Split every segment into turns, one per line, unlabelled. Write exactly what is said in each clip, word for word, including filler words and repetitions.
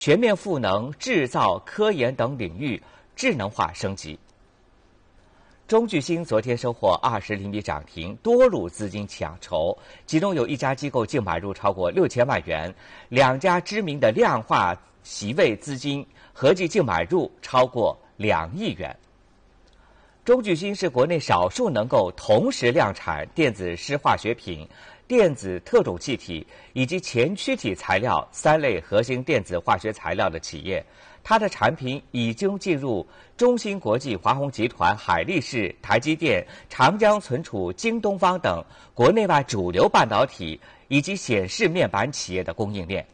全面赋能制造、科研等领域智能化升级。中巨星昨天收获二十厘米涨停，多路资金抢筹，其中有一家机构净买入超过六千万元，两家知名的量化席位资金合计净买入超过两亿元。中巨星是国内少数能够同时量产电子湿化学品、电子特种气体以及前驱体材料三类核心电子化学材料的企业。它的产品已经进入中芯国际、华虹集团、海力士、台积电、长江存储、京东方等国内外主流半导体以及显示面板企业的供应链。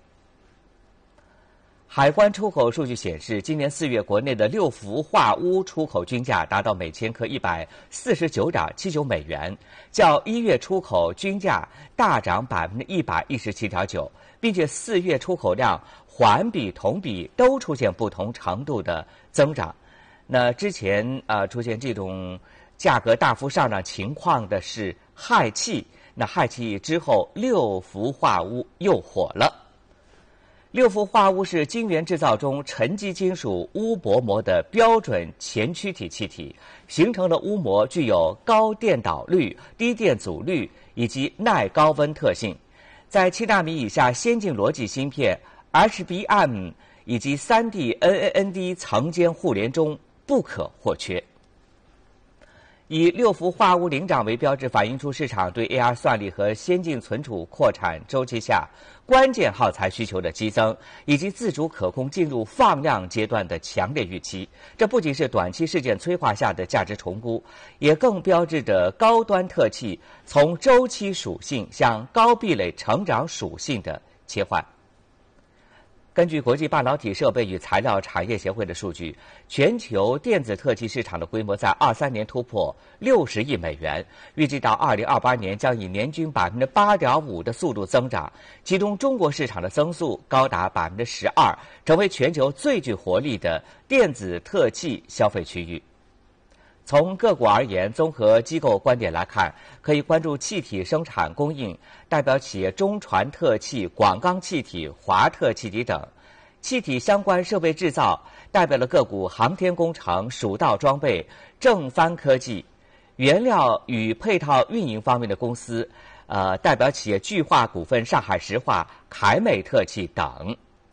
海关出口数据显示，今年四月国内的六氟化钨出口均价达到每千克一百四十九点七九美元，较一月出口均价大涨百分之一百一十七点九，并且四月出口量环比、同比都出现不同程度的增长。那之前呃出现这种价格大幅上涨情况的是氦气，那氦气之后六氟化钨又火了。六氟化钨是晶圆制造中沉积金属钨薄膜的标准前驱体气体，形成的钨膜具有高电导率、低电阻率以及耐高温特性，在七纳米以下先进逻辑芯片 H B M 以及 三 D N A N D 层间互联中不可或缺。以六氟化钨领涨为标志，反映出市场对 A R 算力和先进存储扩产周期下关键耗材需求的激增，以及自主可控进入放量阶段的强烈预期。这不仅是短期事件催化下的价值重估，也更标志着高端特气从周期属性向高壁垒成长属性的切换。根据国际半导体设备与材料产业协会的数据，全球电子特气市场的规模在二三年突破六十亿美元，预计到二零二八年将以年均百分之八点五的速度增长，其中中国市场的增速高达百分之十二，成为全球最具活力的电子特气消费区域。从个股而言，综合机构观点来看，可以关注气体生产供应，代表企业中传特气、广钢气体、华特气体等；气体相关设备制造，代表了个股航天工程、蜀道装备、正帆科技；原料与配套运营方面的公司，呃，代表企业巨化股份、上海石化、凯美特气等。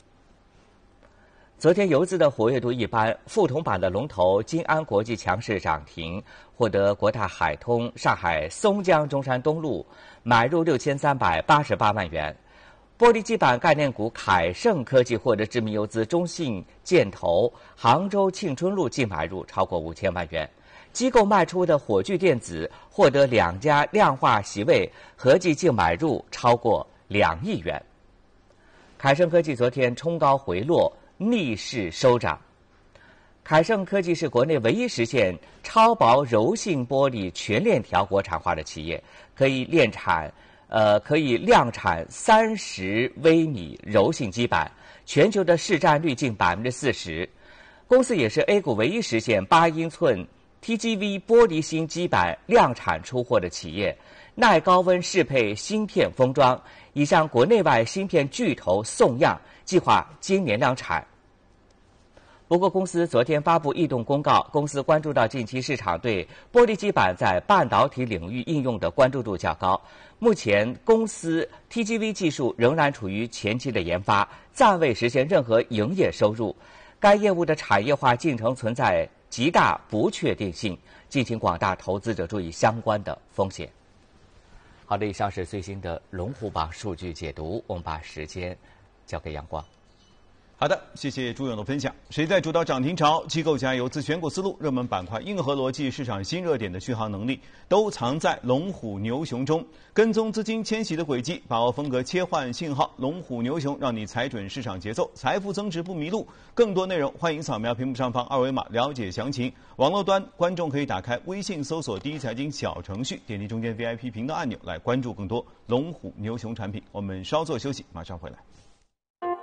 昨天游资的活跃度一般，富铜板的龙头金安国际强势涨停，获得国泰海通、上海松江中山东路买入六千三百八十八万元。玻璃基板概念股凯盛科技获得知名游资中信建投、杭州庆春路净买入超过五千万元。机构卖出的火炬电子获得两家量化席位合计净买入超过两亿元。凯盛科技昨天冲高回落，逆势收涨。凯盛科技是国内唯一实现超薄柔性玻璃全链条国产化的企业，可以量产，呃，可以量产三十微米柔性基板，全球的市占率近百分之四十。公司也是 A 股唯一实现八英寸 T G V 玻璃芯基板量产出货的企业，耐高温适配芯片封装，已向国内外芯片巨头送样，计划今年量产。不过，公司昨天发布异动公告，公司关注到近期市场对玻璃基板在半导体领域应用的关注度较高。目前，公司 T G V 技术仍然处于前期的研发，暂未实现任何营业收入。该业务的产业化进程存在极大不确定性，敬请广大投资者注意相关的风险。好的，以上是最新的龙虎榜数据解读，我们把时间交给阳光。
好的，谢谢朱勇的分享。谁在主导涨停潮？机构加游资选股思路、热门板块、硬核逻辑、市场新热点的续航能力，都藏在龙虎牛熊中。跟踪资金迁徙的轨迹，把握风格切换信号，龙虎牛熊让你踩准市场节奏，财富增值不迷路。更多内容欢迎扫描屏幕上方二维码了解详情。网络端观众可以打开微信搜索第一财经小程序，点击中间 V I P 频道按钮来关注更多龙虎牛熊产品。我们稍作休息，马上回来。